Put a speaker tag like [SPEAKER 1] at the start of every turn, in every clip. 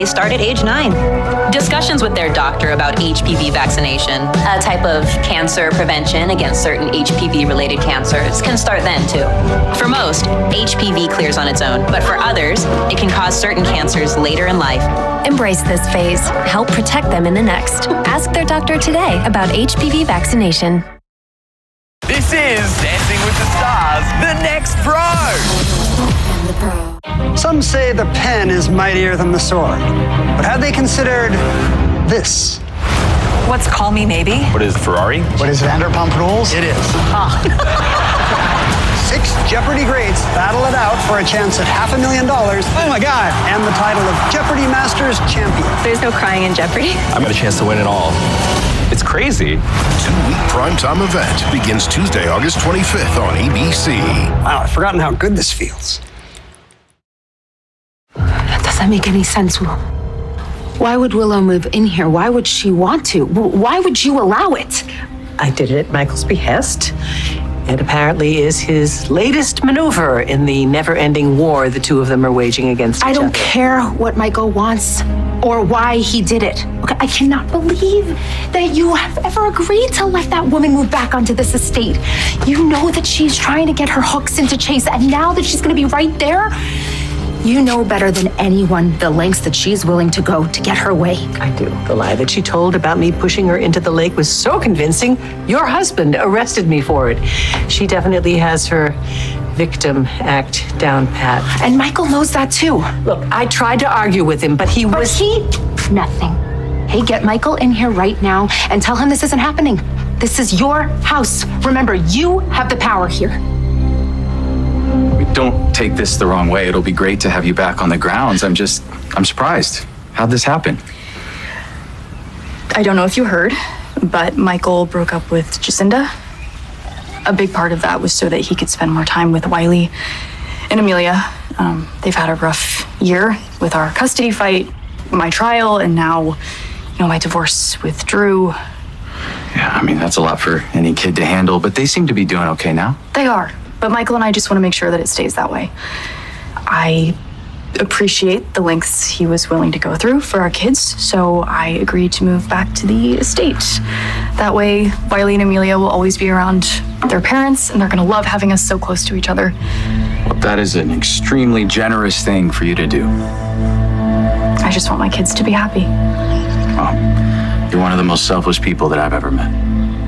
[SPEAKER 1] They start at age 9. Discussions with their doctor about HPV vaccination, a type of cancer prevention against certain HPV-related cancers, can start then too. For most, HPV clears on its own, but for others, it can cause certain cancers later in life.
[SPEAKER 2] Embrace this phase. Help protect them in the next. Ask their doctor today about HPV vaccination.
[SPEAKER 3] This is Dancing with the Stars, the next Pro.
[SPEAKER 4] Some say the pen is mightier than the sword, but have they considered this?
[SPEAKER 5] What's Call Me Maybe?
[SPEAKER 3] What is Ferrari?
[SPEAKER 6] What is Vanderpump Rules?
[SPEAKER 4] It is. 6 Jeopardy greats battle it out for a chance at $500,000. Oh my God! And the title of Jeopardy Masters Champion.
[SPEAKER 1] There's no crying in Jeopardy.
[SPEAKER 3] I've got a chance to win it all. It's crazy.
[SPEAKER 7] 2-week primetime event begins Tuesday, August 25th on ABC.
[SPEAKER 4] Wow, I've forgotten how good this feels.
[SPEAKER 8] That doesn't make any sense. Why would Willow move in here? Why would she want to? Why would you allow it?
[SPEAKER 5] I did it at Michael's behest. It apparently is his latest maneuver in the never-ending war the two of them are waging against each other.
[SPEAKER 8] I don't care what Michael wants or why he did it. Okay, I cannot believe that you have ever agreed to let that woman move back onto this estate. You know that she's trying to get her hooks into Chase, and now that she's going to be right there, you know better than anyone the lengths that she's willing to go to get her way.
[SPEAKER 5] I do. The lie that she told about me pushing her into the lake was so convincing, your husband arrested me for it. She definitely has her victim act down pat.
[SPEAKER 8] And Michael knows that too.
[SPEAKER 5] Look, I tried to argue with him, but he was...
[SPEAKER 8] Nothing. Hey, get Michael in here right now and tell him this isn't happening. This is your house. Remember, you have the power here.
[SPEAKER 9] Don't take this the wrong way. It'll be great to have you back on the grounds. I'm surprised. How'd this happen?
[SPEAKER 10] I don't know if you heard, but Michael broke up with Jacinda. A big part of that was so that he could spend more time with Wiley and Amelia. They've had a rough year with our custody fight, my trial, and now, my divorce with Drew.
[SPEAKER 9] Yeah, I mean, that's a lot for any kid to handle, but they seem to be doing okay now.
[SPEAKER 10] They are. But Michael and I just want to make sure that it stays that way. I appreciate the lengths he was willing to go through for our kids, so I agreed to move back to the estate. That way, Wiley and Amelia will always be around their parents, and they're going to love having us so close to each other.
[SPEAKER 9] Well, that is an extremely generous thing for you to do.
[SPEAKER 10] I just want my kids to be happy.
[SPEAKER 9] Well, you're one of the most selfless people that I've ever met.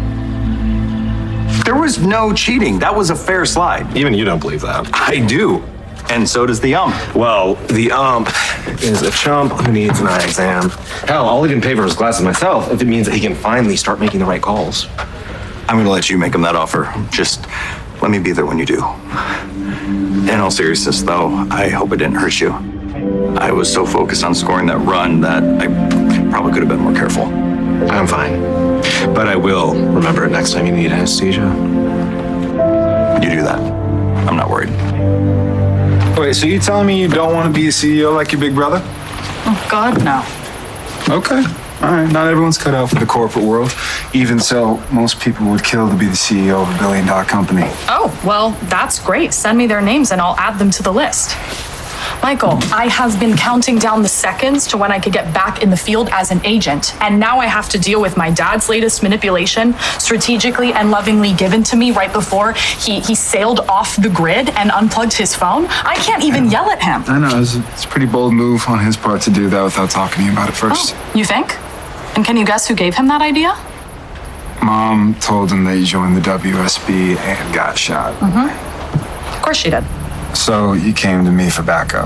[SPEAKER 11] There was no cheating. That was a fair slide.
[SPEAKER 12] Even you don't believe that.
[SPEAKER 11] I do. And so does the ump.
[SPEAKER 12] Well, the ump is a chump who needs an eye exam. Hell, I'll even pay for his glasses myself if it means that he can finally start making the right calls.
[SPEAKER 11] I'm going to let you make him that offer. Just let me be there when you do. In all seriousness, though, I hope it didn't hurt you. I was so focused on scoring that run that I probably could have been more careful.
[SPEAKER 12] I'm fine. But I will remember it next time you need anesthesia.
[SPEAKER 11] You do that. I'm not worried.
[SPEAKER 13] Wait, so you telling me you don't want to be a CEO like your big brother?
[SPEAKER 10] Oh, God, no.
[SPEAKER 13] Okay. All right. Not everyone's cut out for the corporate world. Even so, most people would kill to be the CEO of a billion-dollar company.
[SPEAKER 10] Oh, well, that's great. Send me their names and I'll add them to the list. Michael, I have been counting down the seconds to when I could get back in the field as an agent. And now I have to deal with my dad's latest manipulation, strategically and lovingly given to me right before he sailed off the grid and unplugged his phone. I can't even yell at him.
[SPEAKER 13] I know. It's a pretty bold move on his part to do that without talking to you about it first.
[SPEAKER 10] Oh, you think? And can you guess who gave him that idea?
[SPEAKER 13] Mom told him that you joined the WSB and got shot.
[SPEAKER 10] Mm-hmm. Of course she did.
[SPEAKER 13] So you came to me for backup.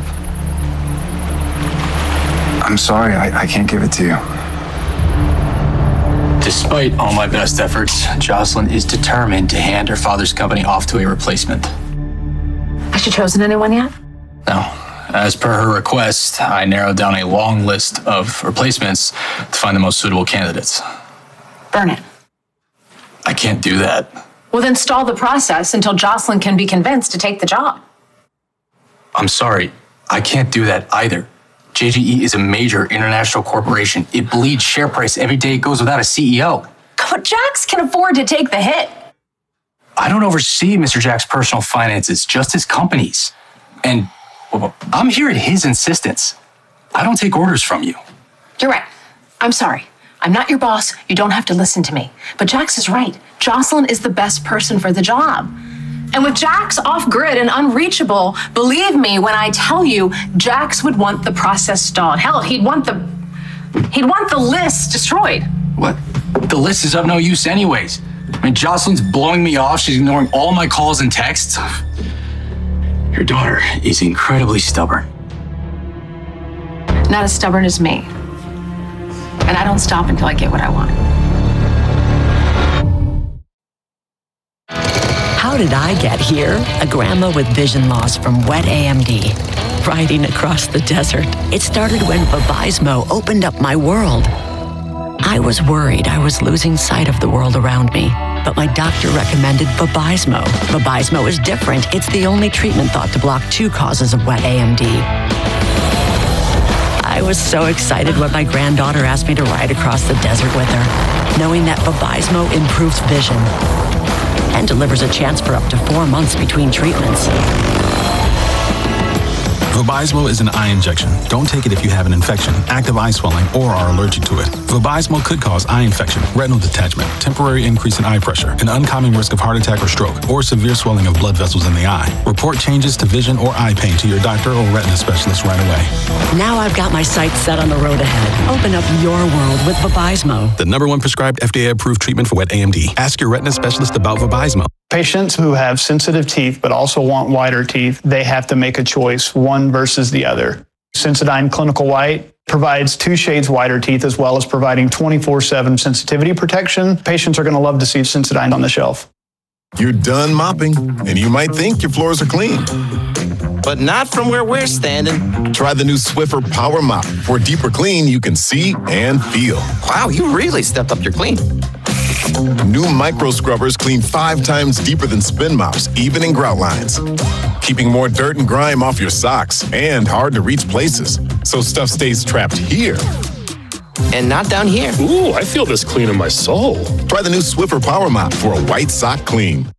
[SPEAKER 13] I'm sorry, I can't give it to you.
[SPEAKER 9] Despite all my best efforts, Jocelyn is determined to hand her father's company off to a replacement.
[SPEAKER 8] Has she chosen anyone yet?
[SPEAKER 9] No. As per her request, I narrowed down a long list of replacements to find the most suitable candidates.
[SPEAKER 8] Burn it.
[SPEAKER 9] I can't do that.
[SPEAKER 8] Well, then stall the process until Jocelyn can be convinced to take the job.
[SPEAKER 9] I'm sorry, I can't do that either. JGE is a major international corporation. It bleeds share price every day it goes without a CEO.
[SPEAKER 8] But Jax can afford to take the hit.
[SPEAKER 9] I don't oversee Mr. Jack's personal finances, just his company's. And I'm here at his insistence. I don't take orders from you.
[SPEAKER 8] You're right. I'm sorry. I'm not your boss. You don't have to listen to me. But Jax is right. Jocelyn is the best person for the job. And with Jax off-grid and unreachable, believe me when I tell you, Jax would want the process stalled. Hell, he'd want the list destroyed.
[SPEAKER 9] What? The list is of no use anyways. I mean, Jocelyn's blowing me off. She's ignoring all my calls and texts. Your daughter is incredibly stubborn.
[SPEAKER 8] Not as stubborn as me. And I don't stop until I get what I want.
[SPEAKER 6] How did I get here? A grandma with vision loss from wet AMD. Riding across the desert. It started when Vabysmo opened up my world. I was worried I was losing sight of the world around me, but my doctor recommended Vabysmo. Vabysmo is different. It's the only treatment thought to block 2 causes of wet AMD. I was so excited when my granddaughter asked me to ride across the desert with her, knowing that Vabysmo improves vision and delivers a chance for up to 4 months between treatments.
[SPEAKER 14] Vabysmo is an eye injection. Don't take it if you have an infection, active eye swelling, or are allergic to it. Vabysmo could cause eye infection, retinal detachment, temporary increase in eye pressure, an uncommon risk of heart attack or stroke, or severe swelling of blood vessels in the eye. Report changes to vision or eye pain to your doctor or retina specialist right away.
[SPEAKER 6] Now I've got my sights set on the road ahead. Open up your world with Vabysmo.
[SPEAKER 14] The #1 prescribed FDA-approved treatment for wet AMD. Ask your retina specialist about Vabysmo.
[SPEAKER 15] Patients who have sensitive teeth but also want whiter teeth, they have to make a choice, one versus the other. Sensodyne Clinical White provides 2 shades whiter teeth as well as providing 24/7 sensitivity protection. Patients are going to love to see Sensodyne on the shelf.
[SPEAKER 7] You're done mopping, and you might think your floors are clean.
[SPEAKER 16] But not from where we're standing.
[SPEAKER 7] Try the new Swiffer Power Mop. For a deeper clean you can see and feel.
[SPEAKER 16] Wow, you really stepped up your clean.
[SPEAKER 7] New micro scrubbers clean 5 times deeper than spin mops, even in grout lines. Keeping more dirt and grime off your socks and hard to reach places, so stuff stays trapped here.
[SPEAKER 16] And not down here.
[SPEAKER 17] Ooh, I feel this clean in my soul.
[SPEAKER 7] Try the new Swiffer Power Mop for a white sock clean.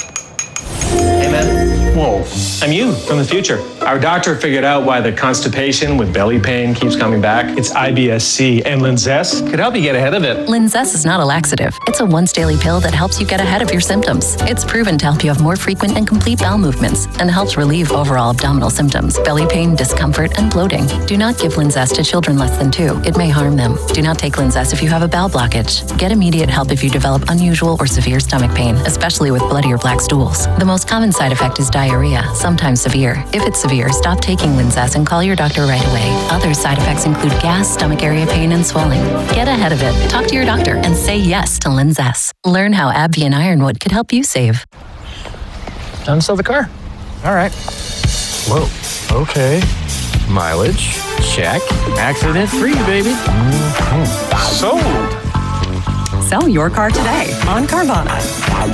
[SPEAKER 18] Hey, man. Whoa, I'm you from the future. Our doctor figured out why the constipation with belly pain keeps coming back. It's IBS-C, and Linzess could help you get ahead of it.
[SPEAKER 19] Linzess is not a laxative. It's a once-daily pill that helps you get ahead of your symptoms. It's proven to help you have more frequent and complete bowel movements and helps relieve overall abdominal symptoms, belly pain, discomfort, and bloating. Do not give Linzess to children less than 2. It may harm them. Do not take Linzess if you have a bowel blockage. Get immediate help if you develop unusual or severe stomach pain, especially with bloody or black stools. The most common side effect is diarrhea, sometimes severe. If it's severe, stop taking Linzess and call your doctor right away. Other side effects include gas, stomach area pain, and swelling. Get ahead of it. Talk to your doctor and say yes to Linzess. Learn how AbbVie and Ironwood could help you save.
[SPEAKER 20] Time to sell the car. All right. Whoa. Okay. Mileage. Check. Accident-free, baby.
[SPEAKER 15] Sold.
[SPEAKER 21] Sell your car today on Carvana.